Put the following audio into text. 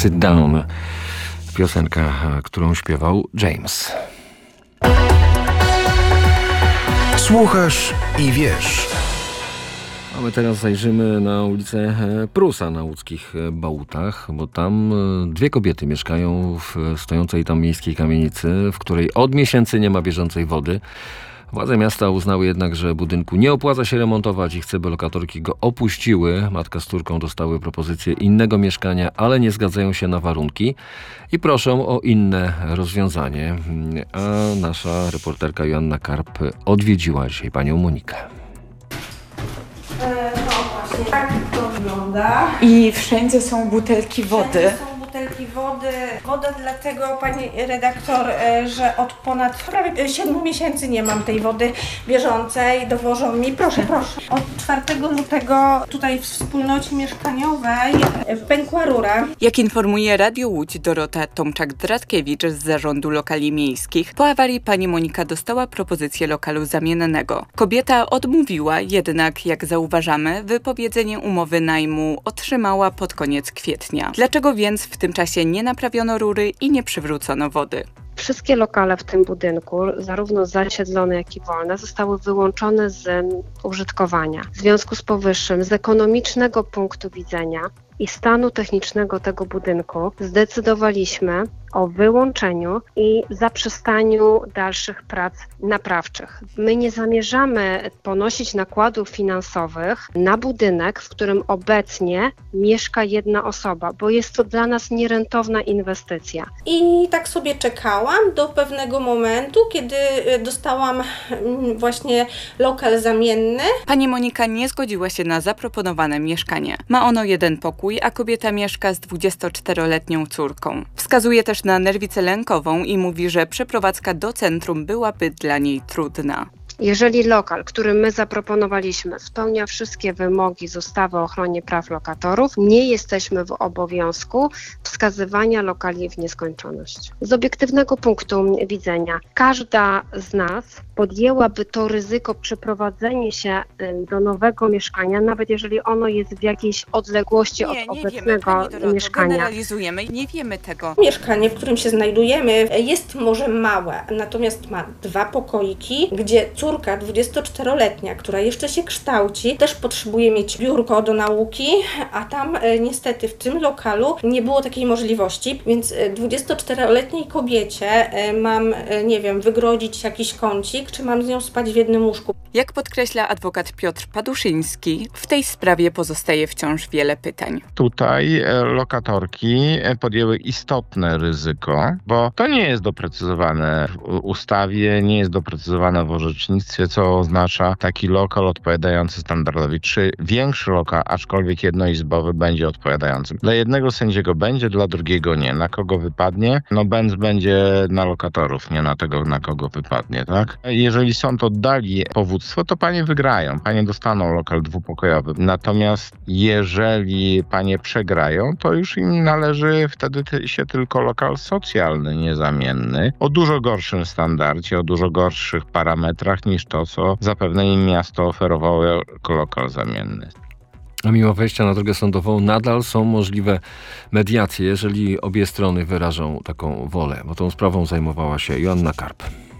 Sit Down. Piosenka, którą śpiewał James. Słuchasz i wiesz. A my teraz zajrzymy na ulicę Prusa na łódzkich Bałutach, bo tam dwie kobiety mieszkają w stojącej tam miejskiej kamienicy, w której od miesięcy nie ma bieżącej wody. Władze miasta uznały jednak, że budynku nie opłaca się remontować i chce, by lokatorki go opuściły. Matka z córką dostały propozycję innego mieszkania, ale nie zgadzają się na warunki i proszą o inne rozwiązanie. A nasza reporterka Joanna Karp odwiedziła dzisiaj panią Monikę. No właśnie, tak to wygląda. I wszędzie są butelki wody. Wszędzie są butelki wody. Woda dlatego, pani redaktor, że od ponad prawie 7 miesięcy nie mam tej wody bieżącej. Dowożą mi, proszę. Od 4 lutego tutaj w wspólnocie mieszkaniowej pękła rura. Jak informuje Radio Łódź Dorota Tomczak-Dratkiewicz z Zarządu Lokali Miejskich, po awarii pani Monika dostała propozycję lokalu zamiennego. Kobieta odmówiła, jednak jak zauważamy, wypowiedzenie umowy najmu otrzymała pod koniec kwietnia. Dlaczego więc w tym czasie nie naprawiono rury i nie przywrócono wody? Wszystkie lokale w tym budynku, zarówno zasiedlone, jak i wolne, zostały wyłączone z użytkowania. W związku z powyższym, z ekonomicznego punktu widzenia i stanu technicznego tego budynku, zdecydowaliśmy o wyłączeniu i zaprzestaniu dalszych prac naprawczych. My nie zamierzamy ponosić nakładów finansowych na budynek, w którym obecnie mieszka jedna osoba, bo jest to dla nas nierentowna inwestycja. I tak sobie czekałam do pewnego momentu, kiedy dostałam właśnie lokal zamienny. Pani Monika nie zgodziła się na zaproponowane mieszkanie. Ma ono jeden pokój, a kobieta mieszka z 24-letnią córką. Wskazuje też na nerwicę lękową i mówi, że przeprowadzka do centrum byłaby dla niej trudna. Jeżeli lokal, który my zaproponowaliśmy, spełnia wszystkie wymogi z ustawy o ochronie praw lokatorów, nie jesteśmy w obowiązku wskazywania lokali w nieskończoność. Z obiektywnego punktu widzenia każda z nas podjęłaby to ryzyko przeprowadzenia się do nowego mieszkania, nawet jeżeli ono jest w jakiejś odległości od obecnego mieszkania. Generalizujemy, nie wiemy tego. Mieszkanie, w którym się znajdujemy, jest może małe, natomiast ma 2 pokoiki, gdzie córka 24-letnia, która jeszcze się kształci, też potrzebuje mieć biurko do nauki, a tam niestety w tym lokalu nie było takiej możliwości, więc 24-letniej kobiecie mam, wygrodzić jakiś kącik, czy mam z nią spać w jednym łóżku. Jak podkreśla adwokat Piotr Paduszyński, w tej sprawie pozostaje wciąż wiele pytań. Tutaj lokatorki podjęły istotne ryzyko, bo to nie jest doprecyzowane w ustawie, nie jest doprecyzowane w orzecznictwie, co oznacza taki lokal odpowiadający standardowi. Czy większy lokal, aczkolwiek jednoizbowy, będzie odpowiadający? Dla jednego sędziego będzie, dla drugiego nie. Na kogo wypadnie? Benz będzie na lokatorów, nie na tego, na kogo wypadnie, tak? Jeżeli sąd oddali powództwo, to panie wygrają. Panie dostaną lokal dwupokojowy. Natomiast jeżeli panie przegrają, to już im należy wtedy się tylko lokal socjalny, niezamienny, o dużo gorszym standardzie, o dużo gorszych parametrach niż to, co zapewne im miasto oferowało jako lokal zamienny. A mimo wejścia na drogę sądową nadal są możliwe mediacje, jeżeli obie strony wyrażą taką wolę, bo tą sprawą zajmowała się Joanna Karp.